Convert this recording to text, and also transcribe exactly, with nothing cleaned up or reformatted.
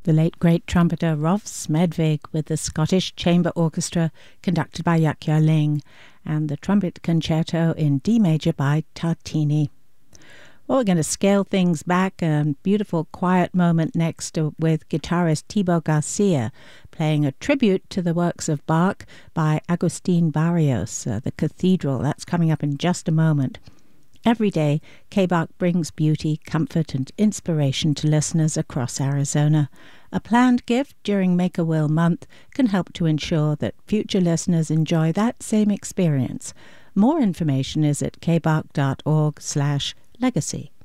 The late great trumpeter Rolf Smedvig with the Scottish Chamber Orchestra conducted by Yakya Ling, and the trumpet concerto in D major by Tartini. Well, we're going to scale things back, a beautiful quiet moment next with guitarist Thibaut Garcia playing a tribute to the works of Bach by Agustin Barrios, uh, the Cathedral. That's coming up in just a moment. Every day, K-Bach brings beauty, comfort, and inspiration to listeners across Arizona. A planned gift during Make-A-Will Month can help to ensure that future listeners enjoy that same experience. More information is at kbach dot org slash legacy.